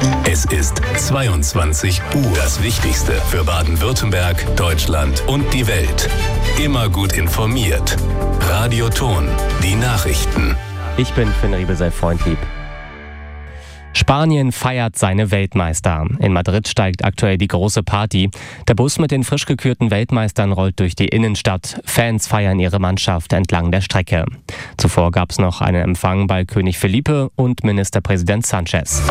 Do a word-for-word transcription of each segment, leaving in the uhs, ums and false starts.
Es ist zweiundzwanzig Uhr. Das Wichtigste für Baden-Württemberg, Deutschland und die Welt. Immer gut informiert. Radio Ton, die Nachrichten. Ich bin Finn Riebesell Freundlieb. Spanien feiert seine Weltmeister. In Madrid steigt aktuell die große Party. Der Bus mit den frisch gekürten Weltmeistern rollt durch die Innenstadt. Fans feiern ihre Mannschaft entlang der Strecke. Zuvor gab es noch einen Empfang bei König Felipe und Ministerpräsident Sanchez.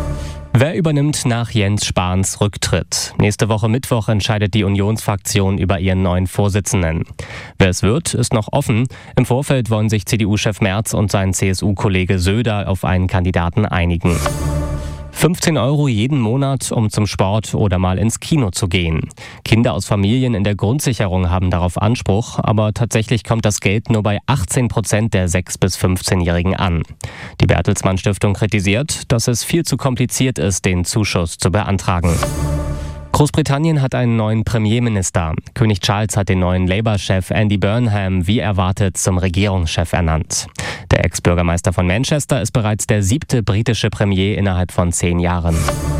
Wer übernimmt nach Jens Spahns Rücktritt? Nächste Woche Mittwoch entscheidet die Unionsfraktion über ihren neuen Vorsitzenden. Wer es wird, ist noch offen. Im Vorfeld wollen sich C D U-Chef Merz und sein C S U-Kollege Söder auf einen Kandidaten einigen. fünfzehn Euro jeden Monat, um zum Sport oder mal ins Kino zu gehen. Kinder aus Familien in der Grundsicherung haben darauf Anspruch, aber tatsächlich kommt das Geld nur bei achtzehn Prozent der sechs- bis fünfzehnjährigen an. Die Bertelsmann Stiftung kritisiert, dass es viel zu kompliziert ist, den Zuschuss zu beantragen. Großbritannien hat einen neuen Premierminister. König Charles hat den neuen Labour-Chef Andy Burnham wie erwartet zum Regierungschef ernannt. Der Ex-Bürgermeister von Manchester ist bereits der siebte britische Premier innerhalb von zehn Jahren.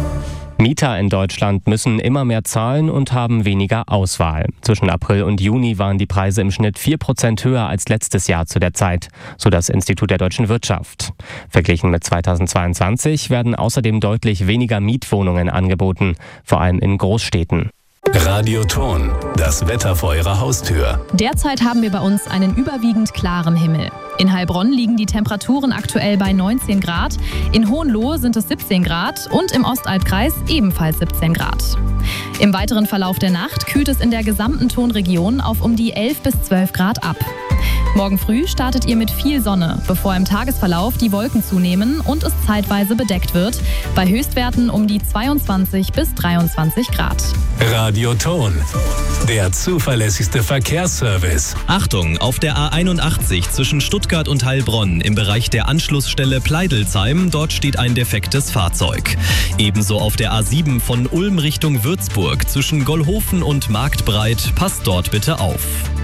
Mieter in Deutschland müssen immer mehr zahlen und haben weniger Auswahl. Zwischen April und Juni waren die Preise im Schnitt vier Prozent höher als letztes Jahr zu der Zeit, so das Institut der deutschen Wirtschaft. Verglichen mit zweitausendzweiundzwanzig werden außerdem deutlich weniger Mietwohnungen angeboten, vor allem in Großstädten. Radio Ton, das Wetter vor Ihrer Haustür. Derzeit haben wir bei uns einen überwiegend klaren Himmel. In Heilbronn liegen die Temperaturen aktuell bei neunzehn Grad, in Hohenlohe sind es siebzehn Grad und im Ostalbkreis ebenfalls siebzehn Grad. Im weiteren Verlauf der Nacht kühlt es in der gesamten Tonregion auf um die elf bis zwölf Grad ab. Morgen früh startet ihr mit viel Sonne, bevor im Tagesverlauf die Wolken zunehmen und es zeitweise bedeckt wird, bei Höchstwerten um die zweiundzwanzig bis dreiundzwanzig Grad. Radio Ton, der zuverlässigste Verkehrsservice. Achtung, auf der A einundachtzig zwischen Stuttgart und Heilbronn im Bereich der Anschlussstelle Pleidelsheim, dort steht ein defektes Fahrzeug. Ebenso auf der A sieben von Ulm Richtung Würzburg zwischen Gollhofen und Marktbreit, passt dort bitte auf.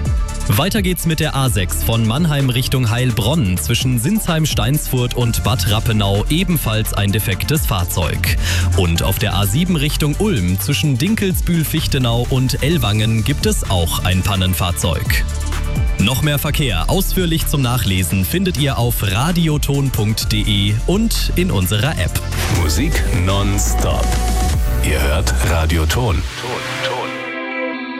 Weiter geht's mit der A sechs von Mannheim Richtung Heilbronn zwischen Sinsheim-Steinsfurt und Bad Rappenau, ebenfalls ein defektes Fahrzeug. Und auf der A sieben Richtung Ulm zwischen Dinkelsbühl-Fichtenau und Ellwangen gibt es auch ein Pannenfahrzeug. Noch mehr Verkehr ausführlich zum Nachlesen findet ihr auf radioton punkt de und in unserer App. Musik nonstop. Ihr hört Radio Ton. Ton, Ton.